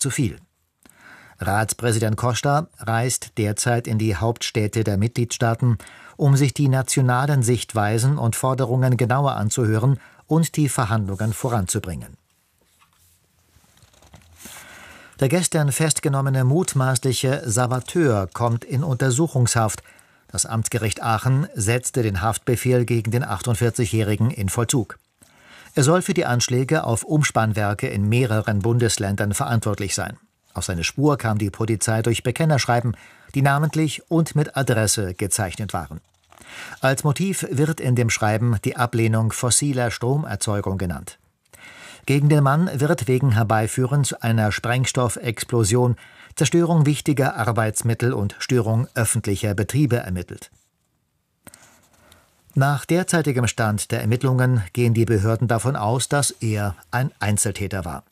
zu viel. Ratspräsident Costa reist derzeit in die Hauptstädte der Mitgliedstaaten, um sich die nationalen Sichtweisen und Forderungen genauer anzuhören und die Verhandlungen voranzubringen. Der gestern festgenommene mutmaßliche Saboteur kommt in Untersuchungshaft. Das Amtsgericht Aachen setzte den Haftbefehl gegen den 48-Jährigen in Vollzug. Er soll für die Anschläge auf Umspannwerke in mehreren Bundesländern verantwortlich sein. Auf seine Spur kam die Polizei durch Bekennerschreiben, die namentlich und mit Adresse gezeichnet waren. Als Motiv wird in dem Schreiben die Ablehnung fossiler Stromerzeugung genannt. Gegen den Mann wird wegen Herbeiführens einer Sprengstoffexplosion, Zerstörung wichtiger Arbeitsmittel und Störung öffentlicher Betriebe ermittelt. Nach derzeitigem Stand der Ermittlungen gehen die Behörden davon aus, dass er ein Einzeltäter war.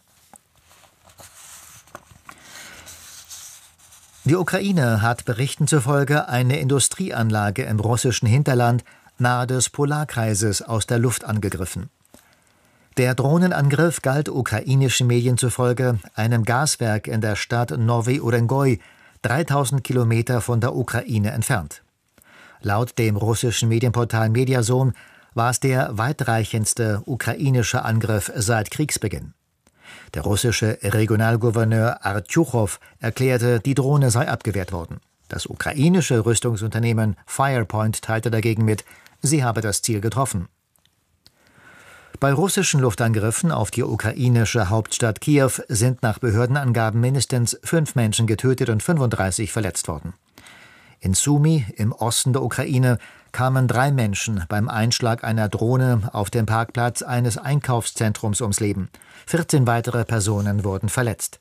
Die Ukraine hat Berichten zufolge eine Industrieanlage im russischen Hinterland nahe des Polarkreises aus der Luft angegriffen. Der Drohnenangriff galt ukrainischen Medien zufolge einem Gaswerk in der Stadt Nowy Urengoy, 3000 Kilometer von der Ukraine entfernt. Laut dem russischen Medienportal Mediazone war es der weitreichendste ukrainische Angriff seit Kriegsbeginn. Der russische Regionalgouverneur Artjuchow erklärte, die Drohne sei abgewehrt worden. Das ukrainische Rüstungsunternehmen Firepoint teilte dagegen mit, sie habe das Ziel getroffen. Bei russischen Luftangriffen auf die ukrainische Hauptstadt Kiew sind nach Behördenangaben mindestens 5 Menschen getötet und 35 verletzt worden. In Sumy, im Osten der Ukraine, kamen 3 Menschen beim Einschlag einer Drohne auf dem Parkplatz eines Einkaufszentrums ums Leben. 14 weitere Personen wurden verletzt.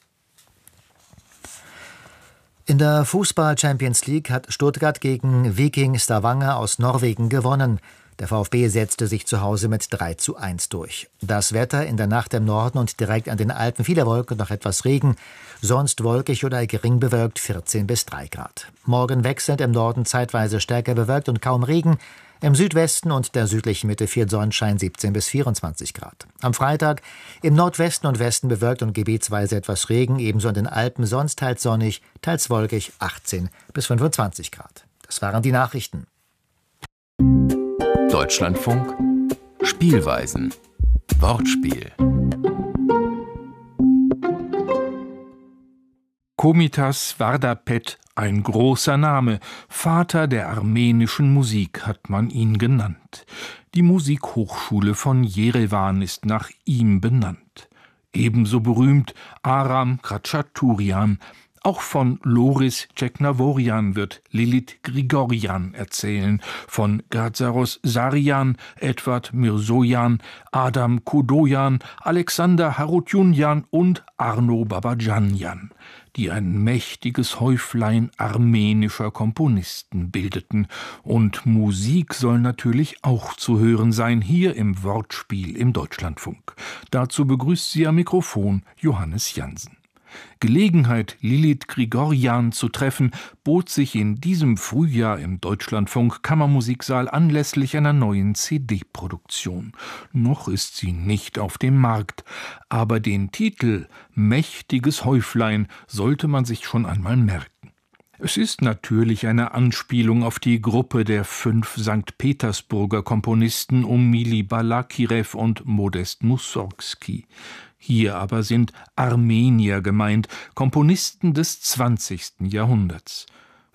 In der Fußball-Champions League hat Stuttgart gegen Viking Stavanger aus Norwegen gewonnen. Der VfB setzte sich zu Hause mit 3:1 durch. Das Wetter in der Nacht im Norden und direkt an den Alpen, viele Wolken und noch etwas Regen, sonst wolkig oder gering bewölkt 14 bis 3 Grad. Morgen wechselnd im Norden zeitweise stärker bewölkt und kaum Regen, im Südwesten und der südlichen Mitte viel Sonnenschein 17 bis 24 Grad. Am Freitag im Nordwesten und Westen bewölkt und gebietsweise etwas Regen, ebenso in den Alpen, sonst teils sonnig, teils wolkig 18 bis 25 Grad. Das waren die Nachrichten. Deutschlandfunk Spielweisen. Wortspiel. Komitas Vardapet, ein großer Name, Vater der armenischen Musik hat man ihn genannt. Die Musikhochschule von Jerewan ist nach ihm benannt. Ebenso berühmt Aram Khachaturian. Auch von Loris Tscheknavorian wird Lilith Grigorjan erzählen, von Gazaros Sarian, Edward Mirzojan, Adam Kudoyan, Alexander Harutjunjan und Arno Babajanjan, die ein mächtiges Häuflein armenischer Komponisten bildeten. Und Musik soll natürlich auch zu hören sein, hier im Wortspiel im Deutschlandfunk. Dazu begrüßt sie am Mikrofon Johannes Jansen. Gelegenheit, Lilith Grigorjan zu treffen, bot sich in diesem Frühjahr im Deutschlandfunk Kammermusiksaal anlässlich einer neuen CD-Produktion. Noch ist sie nicht auf dem Markt, aber den Titel »Mächtiges Häuflein« sollte man sich schon einmal merken. Es ist natürlich eine Anspielung auf die Gruppe der 5 St. Petersburger Komponisten um Mili Balakirew und Modest Mussorgsky. Hier aber sind Armenier gemeint, Komponisten des 20. Jahrhunderts.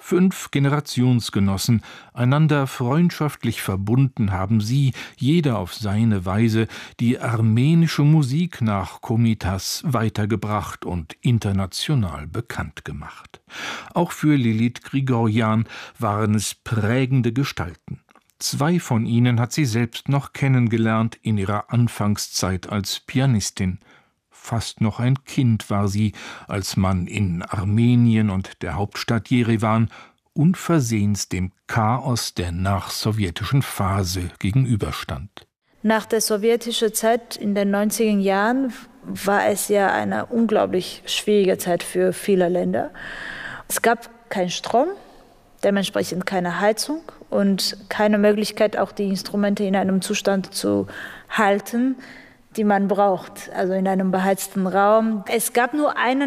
5 Generationsgenossen, einander freundschaftlich verbunden, haben sie, jeder auf seine Weise, die armenische Musik nach Komitas weitergebracht und international bekannt gemacht. Auch für Lilith Grigorjan waren es prägende Gestalten. 2 von ihnen hat sie selbst noch kennengelernt in ihrer Anfangszeit als Pianistin. Fast noch ein Kind war sie, als man in Armenien und der Hauptstadt Jerewan unversehens dem Chaos der nachsowjetischen Phase gegenüberstand. Nach der sowjetischen Zeit in den 90er Jahren war es ja eine unglaublich schwierige Zeit für viele Länder. Es gab keinen Strom, dementsprechend keine Heizung und keine Möglichkeit, auch die Instrumente in einem Zustand zu halten, die man braucht, also in einem beheizten Raum. Es gab nur einen